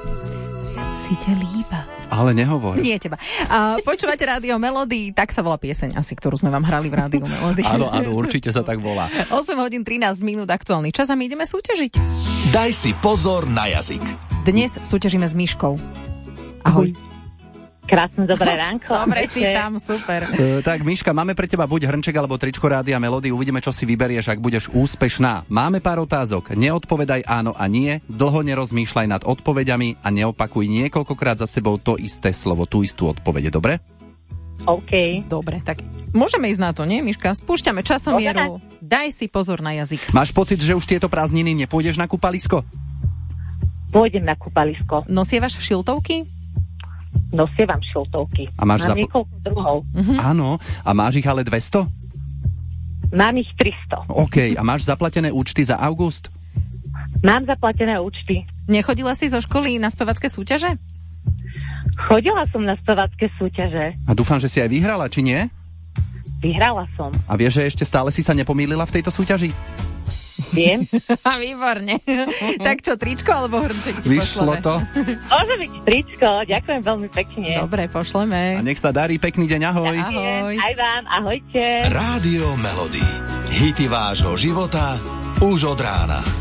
Si ťa líba. Ale nehovor. Nie teba. Počúvate Rádio Melody, tak sa volá pieseň asi, ktorú sme vám hrali v Rádiu Melody. Áno, určite sa tak volá. 8 hodín 13 minút aktuálny čas a my ideme súťažiť. Daj si pozor na jazyk. Dnes súťažíme s Miškou. Ahoj. Krásne, dobré ránko. Dobre si tam, super. Tak, Miška, máme pre teba buď hrnček alebo tričko Rádia Melody. Uvidíme, čo si vyberieš, ak budeš úspešná. Máme pár otázok. Neodpovedaj áno a nie. Dlho nerozmýšľaj nad odpoveďami a neopakuj niekoľkokrát za sebou to isté slovo, tú istú odpoveď. Dobre? OK. Dobre, tak môžeme ísť na to, nie, Miška? Spúšťame časomieru. Daj si pozor na jazyk. Máš pocit, že už tieto prázdniny nepôjdeš na kúpalisko? Pôjdem na kúpalisko. Nosievaš šiltovky? Nosievam šiltovky. A máš Mám niekoľko druhov. Áno. A máš ich ale 200? Mám ich 300. OK. A máš zaplatené účty za august? Mám zaplatené účty. Nechodila si zo školy na spevacké súťaže? Chodila som na spevacké súťaže. A dúfam, že si aj vyhrala, či nie? Vyhrala som. A vieš, že ešte stále si sa nepomýlila v tejto súťaži? Viem. Výborne. Tak čo, tričko alebo hrnček ti Vyšlo pošleme? to. Môže byť tričko. Ďakujem veľmi pekne. Dobre, pošleme. A nech sa darí, pekný deň, ahoj. Ahoj. Aj vám, ahojte. Rádio Melody. Hity vášho života už od rána.